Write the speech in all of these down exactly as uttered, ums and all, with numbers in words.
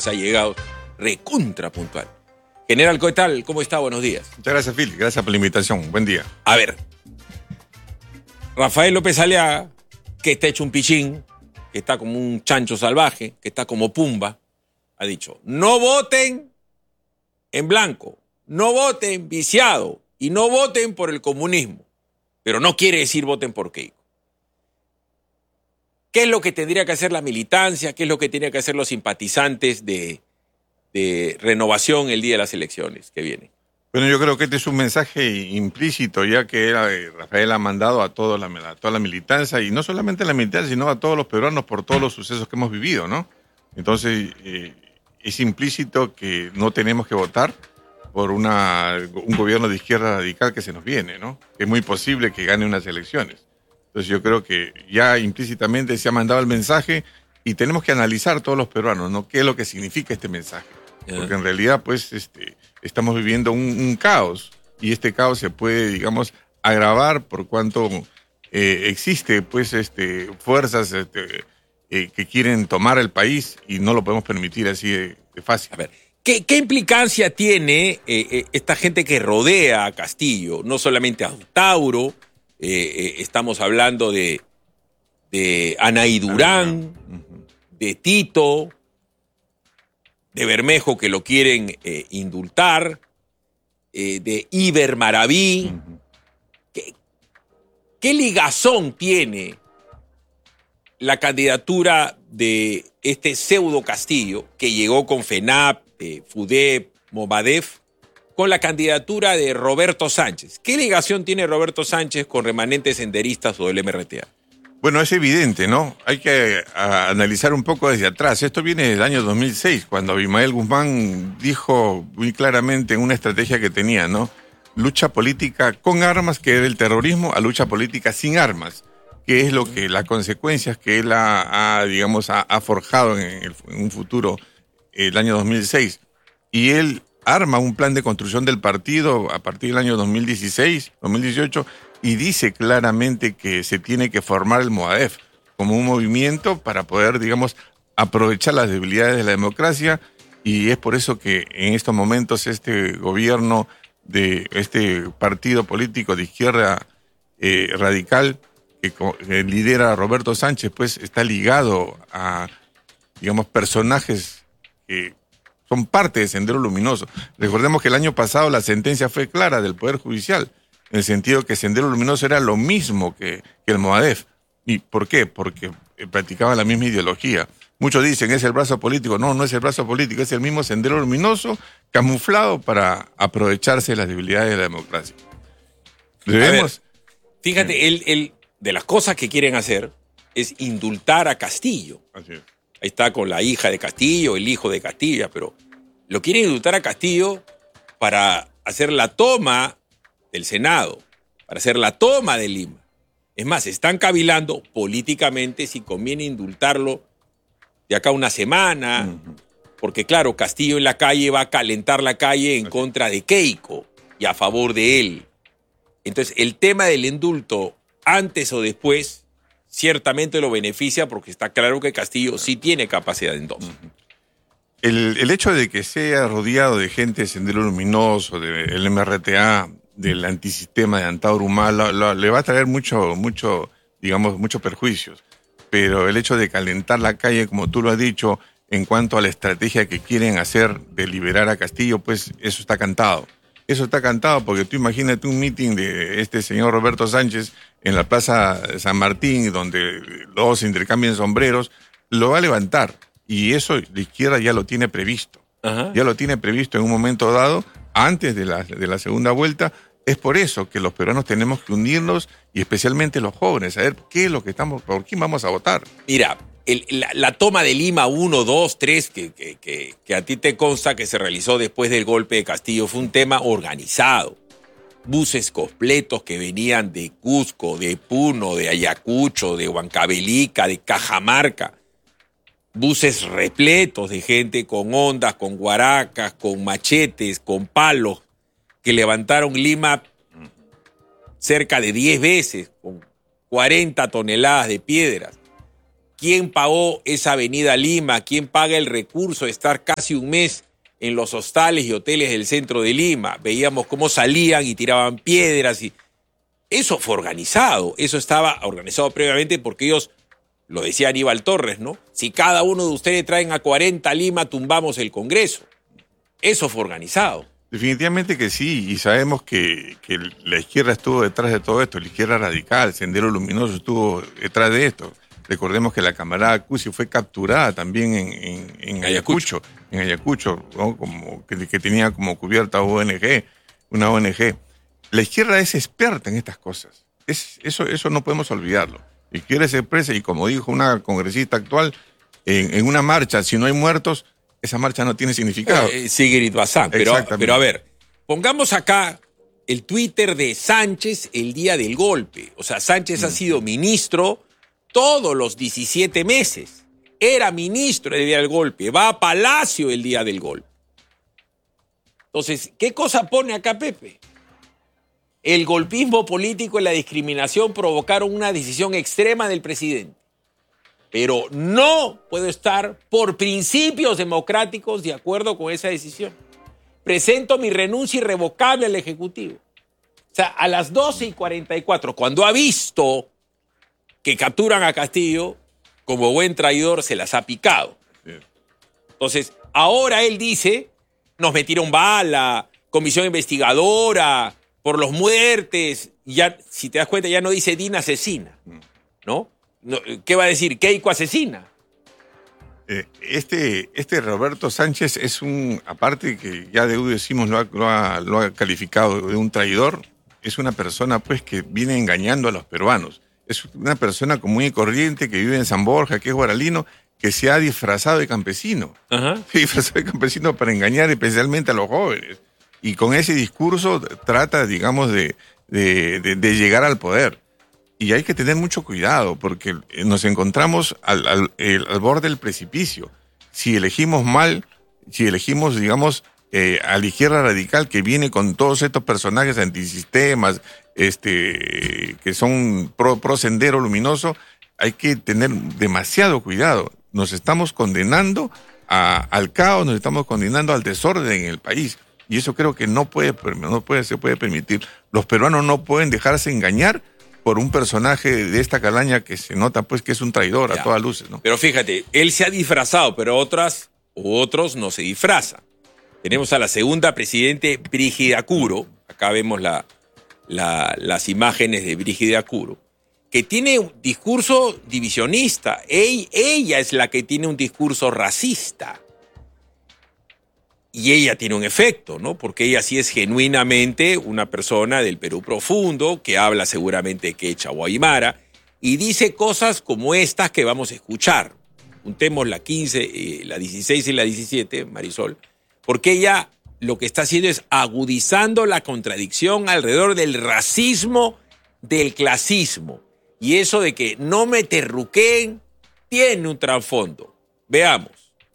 ha llegado recontra puntual. General, ¿qué tal? ¿Cómo está? Buenos días. Muchas gracias, Phil. Gracias por la invitación. Buen día. A ver, Rafael López Aliaga, que está hecho un pichín, que está como un chancho salvaje, que está como Pumba, ha dicho, no voten en blanco, no voten viciado y no voten por el comunismo. Pero no quiere decir voten por Keiko. ¿Qué es lo que tendría que hacer la militancia? ¿Qué es lo que tendrían que hacer los simpatizantes de, de Renovación el día de las elecciones que vienen? Bueno, yo creo que este es un mensaje implícito, ya que eh, Rafael ha mandado a, todo la, a toda la militancia, y no solamente a la militancia, sino a todos los peruanos por todos los sucesos que hemos vivido, ¿no? Entonces, eh, es implícito que no tenemos que votar por una, un gobierno de izquierda radical que se nos viene, ¿no? Es muy posible que gane unas elecciones. Entonces yo creo que ya implícitamente se ha mandado el mensaje y tenemos que analizar todos los peruanos, ¿no? ¿Qué es lo que significa este mensaje? Porque en realidad, pues, este, estamos viviendo un, un caos, y este caos se puede, digamos, agravar por cuanto eh, existe, pues, este, fuerzas este, eh, que quieren tomar el país, y no lo podemos permitir así de, de fácil. A ver, ¿qué, qué implicancia tiene eh, eh, esta gente que rodea a Castillo? No solamente a Tauro, eh, eh, estamos hablando de, de Anaí Durán, uh-huh. de Tito, de Bermejo, que lo quieren eh, indultar, eh, de Iber Maraví. Uh-huh. ¿Qué, ¿Qué ligazón tiene la candidatura de este pseudo Castillo, que llegó con FENAP, eh, FUDEP, Movadef, con la candidatura de Roberto Sánchez? ¿Qué ligación tiene Roberto Sánchez con remanentes senderistas o del M R T A? Bueno, es evidente, ¿no? Hay que a, analizar un poco desde atrás. Esto viene del año dos mil seis, cuando Abimael Guzmán dijo muy claramente en una estrategia que tenía, ¿no? Lucha política con armas, que era el terrorismo, a lucha política sin armas, que es lo que las consecuencias que él ha, ha digamos, ha, ha forjado en, el, en un futuro, el año dos mil seis. Y él arma un plan de construcción del partido a partir del año dos mil dieciséis, dos mil dieciocho, y dice claramente que se tiene que formar el Movadef como un movimiento para poder, digamos, aprovechar las debilidades de la democracia, y es por eso que en estos momentos este gobierno de este partido político de izquierda eh, radical que, que lidera Roberto Sánchez, pues está ligado a, digamos, personajes que son parte de Sendero Luminoso. Recordemos que el año pasado la sentencia fue clara del Poder Judicial, en el sentido que Sendero Luminoso era lo mismo que, que el Movadef. ¿Y por qué? Porque practicaba la misma ideología. Muchos dicen, es el brazo político. No, no es el brazo político, es el mismo Sendero Luminoso camuflado para aprovecharse de las debilidades de la democracia. Debemos... A ver, fíjate, el, el, de las cosas que quieren hacer es indultar a Castillo. Así es. Ahí está con la hija de Castillo, el hijo de Castillo, pero lo quieren indultar a Castillo para hacer la toma del Senado, para hacer la toma de Lima. Es más, están cavilando políticamente si conviene indultarlo de acá a una semana, uh-huh. porque claro, Castillo en la calle va a calentar la calle en contra de Keiko y a favor de él. Entonces, el tema del indulto, antes o después, ciertamente lo beneficia, porque está claro que Castillo sí tiene capacidad de endoso. Uh-huh. El, el hecho de que sea rodeado de gente de Sendero Luminoso, del M R T A, del antisistema de Antauro Humala, le va a traer mucho, mucho, digamos, muchos perjuicios. Pero el hecho de calentar la calle, como tú lo has dicho, en cuanto a la estrategia que quieren hacer de liberar a Castillo, pues eso está cantado. Eso está cantado porque tú imagínate un meeting de este señor Roberto Sánchez en la Plaza San Martín, donde los intercambian sombreros, lo va a levantar. Y eso la izquierda ya lo tiene previsto. Ajá. Ya lo tiene previsto en un momento dado, antes de la, de la segunda vuelta. Es por eso que los peruanos tenemos que unirnos, y especialmente los jóvenes, saber qué es lo que estamos, por quién vamos a votar. Mira, el, la, la toma de Lima uno, dos, tres, que, que, que, que a ti te consta que se realizó después del golpe de Castillo, fue un tema organizado. Buses completos que venían de Cusco, de Puno, de Ayacucho, de Huancavelica, de Cajamarca. Buses repletos de gente con ondas, con guaracas, con machetes, con palos, que levantaron Lima cerca de diez veces, con cuarenta toneladas de piedras. ¿Quién pagó esa avenida Lima? ¿Quién paga el recurso de estar casi un mes en los hostales y hoteles del centro de Lima? Veíamos cómo salían y tiraban piedras. Y... Eso fue organizado. Eso estaba organizado previamente porque ellos, lo decía Aníbal Torres, ¿no? Si cada uno de ustedes traen a cuarenta a Lima, tumbamos el Congreso. Eso fue organizado. Definitivamente que sí, y sabemos que, que la izquierda estuvo detrás de todo esto, la izquierda radical, Sendero Luminoso estuvo detrás de esto. Recordemos que la camarada Cusi fue capturada también en, en, en Ayacucho, en Ayacucho, ¿no? Como, que, que tenía como cubierta O N G, una O N G. La izquierda es experta en estas cosas, es, eso, eso no podemos olvidarlo. La izquierda es expresa y como dijo una congresista actual, en, en una marcha, si no hay muertos, esa marcha no tiene significado. Eh, Sigrid Bazán, pero, pero a ver, pongamos acá el Twitter de Sánchez el día del golpe. O sea, Sánchez mm. ha sido ministro todos los diecisiete meses. Era ministro el día del golpe, va a Palacio el día del golpe. Entonces, ¿qué cosa pone acá Pepe? El golpismo político y la discriminación provocaron una decisión extrema del presidente. Pero no puedo estar por principios democráticos de acuerdo con esa decisión. Presento mi renuncia irrevocable al Ejecutivo. O sea, a las doce y cuarenta y cuatro, cuando ha visto que capturan a Castillo, como buen traidor se las ha picado. Entonces, ahora él dice, nos metieron bala, comisión investigadora, por los muertes, ya, si te das cuenta, ya no dice Dina asesina, ¿no? No, ¿qué va a decir? Keiko asesina. Eh, este, este Roberto Sánchez es un, aparte que ya de decimos lo ha, lo, ha, lo ha calificado de un traidor, es una persona pues que viene engañando a los peruanos. Es una persona común y corriente que vive en San Borja, que es guaralino, que se ha disfrazado de campesino. Ajá. Se ha disfrazado de campesino para engañar especialmente a los jóvenes. Y con ese discurso trata, digamos, de, de, de, de llegar al poder. Y hay que tener mucho cuidado porque nos encontramos al, al, el, al borde del precipicio. Si elegimos mal, si elegimos, digamos, eh, a la izquierda radical que viene con todos estos personajes antisistemas, este, que son pro, pro Sendero Luminoso, hay que tener demasiado cuidado. Nos estamos condenando a, al caos, nos estamos condenando al desorden en el país. Y eso creo que no puede, no puede, se puede permitir. Los peruanos no pueden dejarse engañar por un personaje de esta calaña que se nota pues que es un traidor ya, a todas luces, ¿no? Pero fíjate, él se ha disfrazado, pero otras u otros no se disfrazan. Tenemos a la segunda presidente Brígida Curo, acá vemos la, la, las imágenes de Brígida Curo, que tiene un discurso divisionista. Ella, ella es la que tiene un discurso racista. Y ella tiene un efecto, ¿no? Porque ella sí es genuinamente una persona del Perú profundo, que habla seguramente quechua o aymara, y dice cosas como estas que vamos a escuchar. Juntemos la quince, eh, la dieciséis y la diecisiete, Marisol, porque ella lo que está haciendo es agudizando la contradicción alrededor del racismo, del clasismo. Y eso de que no me terruqueen tiene un trasfondo. Veamos.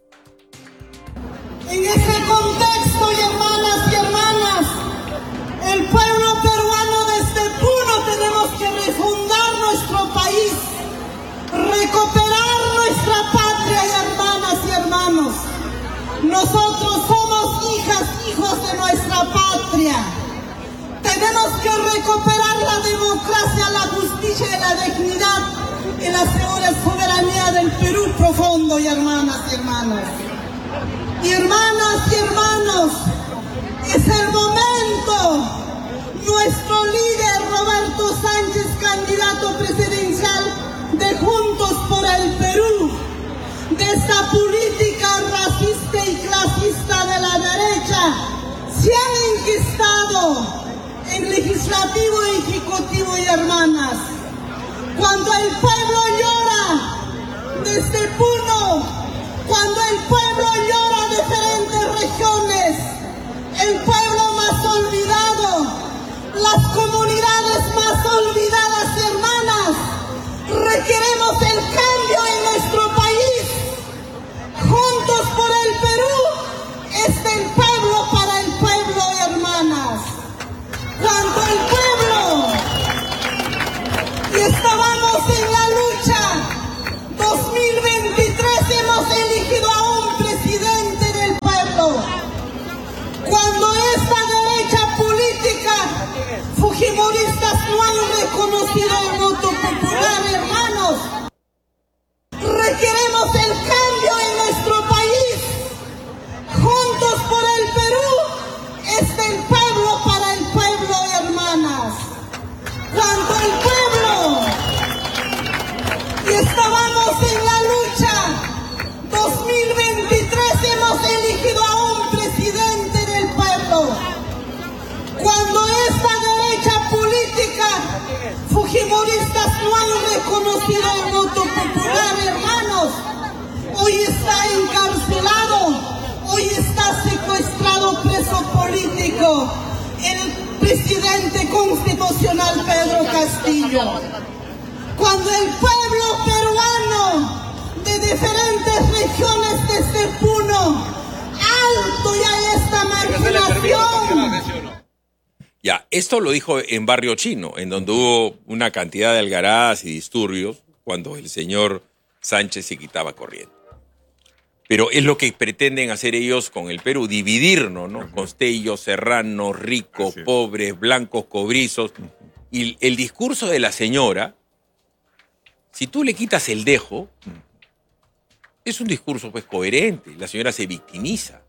En ese contexto, y hermanas y hermanas, el pueblo peruano desde Puno tenemos que refundar nuestro país, recuperar nuestra patria, y hermanas y hermanos. Nosotros somos hijas, hijos de nuestra patria. Tenemos que recuperar la democracia, la justicia y la dignidad y la soberanía del Perú profundo, y hermanas y hermanos. Y hermanas y hermanos, es el momento. Nuestro líder Roberto Sánchez, candidato presidencial de Juntos por el Perú, de esta política racista y clasista de la derecha, se han enquistado en legislativo y ejecutivo, y hermanas. Cuando el pueblo llora desde Puno, cuando el pueblo llora de diferentes regiones, el pueblo más olvidado, las comunidades más olvidadas y hermanas, requeremos el cambio en nuestro país. Juntos por el Perú es del pueblo para el pueblo, hermanas. Cuando el pueblo, y estábamos en la lucha dos mil voto popular, hermanos. Requeremos el cambio en nuestro país. Juntos por el Perú es del pueblo para el pueblo, hermanas. Cuando el pueblo y estábamos en la lucha, dos mil veintitrés hemos elegido a un presidente del pueblo. Cuando esta derecha política, fujimoristas, no han reconocido el voto popular, hermanos, hoy está encarcelado, hoy está secuestrado, preso político, el presidente constitucional Pedro Castillo. Cuando el pueblo peruano de diferentes regiones de este Puno, alto ya esta marginación. Ya, esto lo dijo en Barrio Chino, en donde hubo una cantidad de algaradas y disturbios cuando el señor Sánchez se quitaba corriendo. Pero es lo que pretenden hacer ellos con el Perú, dividirnos, ¿no? Costeños, serranos, ricos, pobres, blancos, cobrizos. Y el discurso de la señora, si tú le quitas el dejo, es un discurso pues coherente. La señora se victimiza.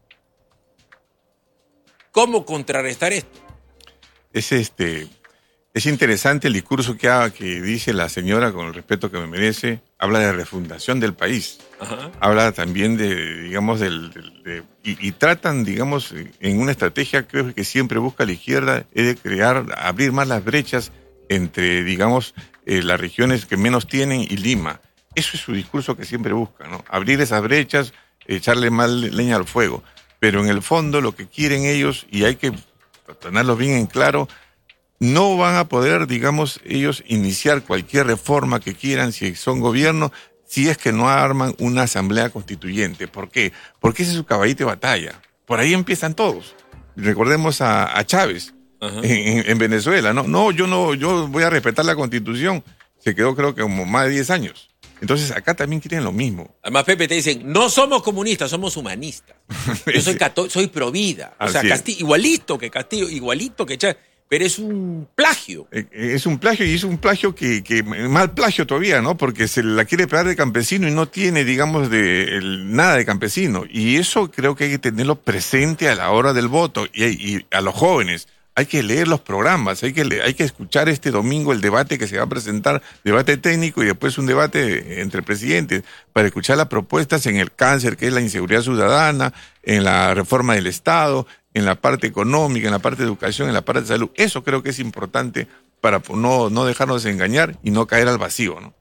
¿Cómo contrarrestar esto? Es este es interesante el discurso que, ha, que dice la señora, con el respeto que me merece. Habla de refundación del país. Ajá. Habla también de, digamos, del, del de, y, y tratan, digamos, en una estrategia creo que siempre busca la izquierda, es de crear, abrir más las brechas entre, digamos, eh, las regiones que menos tienen y Lima. Eso es su discurso que siempre busca, ¿no? Abrir esas brechas, echarle más leña al fuego. Pero en el fondo lo que quieren ellos, y hay que tenerlo bien en claro, no van a poder, digamos, ellos iniciar cualquier reforma que quieran si son gobierno, si es que no arman una asamblea constituyente. ¿Por qué? Porque ese es su caballito de batalla. Por ahí empiezan todos. Recordemos a, a Chávez en, en Venezuela, ¿no? No, yo no, yo voy a respetar la Constitución. Se quedó creo que como más de diez años. Entonces acá también quieren lo mismo. Además, Pepe, te dicen, no somos comunistas, somos humanistas. Yo soy cató- soy pro vida. O sea, Castillo, igualito que Castillo, igualito que Chávez. Pero es un plagio. Es un plagio y es un plagio que, que mal plagio todavía, ¿no? Porque se la quiere pegar de campesino y no tiene, digamos, de el, nada de campesino. Y eso creo que hay que tenerlo presente a la hora del voto. Y, y a los jóvenes hay que leer los programas, hay que, hay que escuchar este domingo el debate que se va a presentar, debate técnico y después un debate entre presidentes, para escuchar las propuestas en el cáncer, que es la inseguridad ciudadana, en la reforma del Estado, en la parte económica, en la parte de educación, en la parte de salud. Eso creo que es importante para no, no dejarnos engañar y no caer al vacío, ¿no?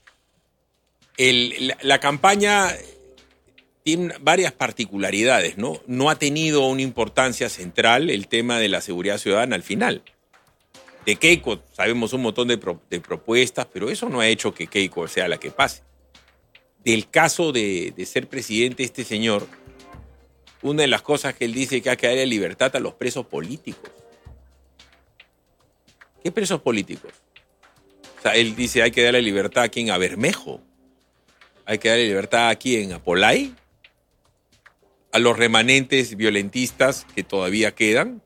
El, la, la campaña tiene varias particularidades, ¿no? No ha tenido una importancia central el tema de la seguridad ciudadana al final. De Keiko sabemos un montón de, pro, de propuestas, pero eso no ha hecho que Keiko sea la que pase. Del caso de, de ser presidente este señor, una de las cosas que él dice es que hay que darle libertad a los presos políticos. ¿Qué presos políticos? O sea, él dice hay que darle libertad aquí en a Bermejo. Hay que darle libertad aquí en Apolay. A los remanentes violentistas que todavía quedan.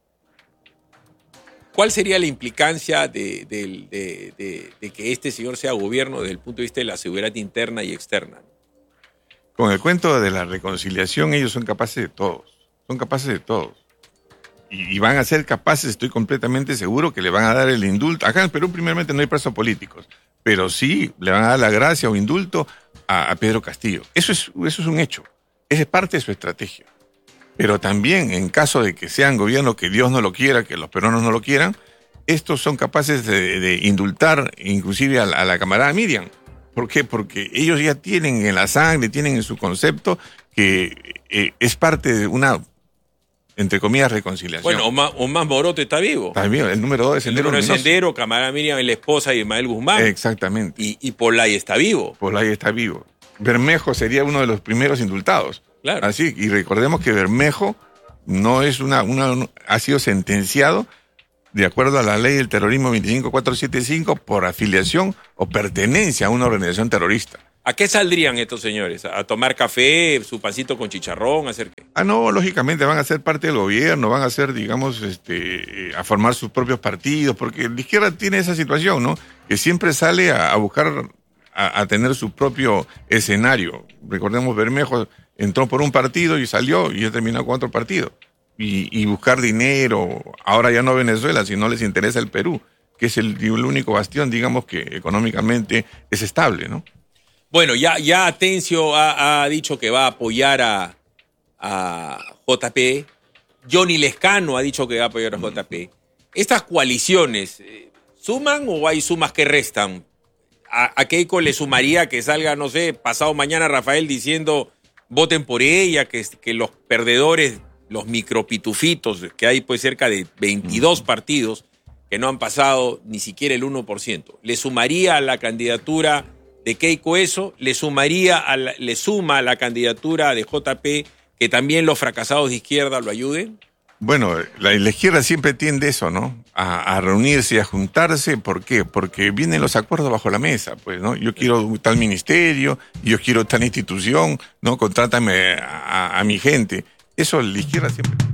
¿Cuál sería la implicancia de, de, de, de, de que este señor sea gobierno desde el punto de vista de la seguridad interna y externa? Con el cuento de la reconciliación, ellos son capaces de todos. Son capaces de todos. Y, y van a ser capaces, estoy completamente seguro, que le van a dar el indulto. Acá en Perú, primeramente, no hay presos políticos. Pero sí le van a dar la gracia o indulto a, a Pedro Castillo. Eso es, eso es un hecho. Esa es parte de su estrategia. Pero también, en caso de que sean gobiernos que Dios no lo quiera, que los peruanos no lo quieran, estos son capaces de, de indultar inclusive a la, a la camarada Miriam. ¿Por qué? Porque ellos ya tienen en la sangre, tienen en su concepto que eh, es parte de una, entre comillas, reconciliación. Bueno, Omar, Omar Morote está vivo. Está vivo, el número dos de Sendero El número de Luminoso. Sendero, camarada Miriam es la esposa de Ismael Guzmán. Exactamente. Y, y Polay está vivo. Polay está vivo. Bermejo sería uno de los primeros indultados. Claro. Así, y recordemos que Bermejo no es una, una, ha sido sentenciado de acuerdo a la ley del terrorismo veinticinco mil cuatrocientos setenta y cinco por afiliación o pertenencia a una organización terrorista. ¿A qué saldrían estos señores? ¿A tomar café, su pancito con chicharrón, a hacer qué? Ah, no, lógicamente van a ser parte del gobierno, van a ser, digamos, este, a formar sus propios partidos, porque la izquierda tiene esa situación, ¿no? Que siempre sale a, a buscar, a, a tener su propio escenario. Recordemos, Bermejo entró por un partido y salió y ya terminó con otro partido. Y, y buscar dinero, ahora ya no Venezuela, si no les interesa el Perú, que es el, el único bastión, digamos, que económicamente es estable, ¿no? Bueno, ya, ya Atencio ha, ha dicho que va a apoyar a, a J P. Johnny Lescano ha dicho que va a apoyar a J P. ¿Estas coaliciones eh, suman o hay sumas que restan? ¿A, a Keiko le sumaría que salga, no sé, pasado mañana Rafael diciendo voten por ella, que, que los perdedores, los micropitufitos, que hay pues cerca de veintidós partidos que no han pasado ni siquiera el uno por ciento? ¿Le sumaría a la candidatura de Keiko eso? ¿Le sumaría a la, le suma a la candidatura de J P que también los fracasados de izquierda lo ayuden? Bueno, la, la izquierda siempre tiende eso, ¿no? A, a reunirse y a juntarse. ¿Por qué? Porque vienen los acuerdos bajo la mesa, pues, ¿no? Yo quiero tal ministerio, yo quiero tal institución, ¿no? Contrátame a, a, a mi gente. Eso la izquierda siempre...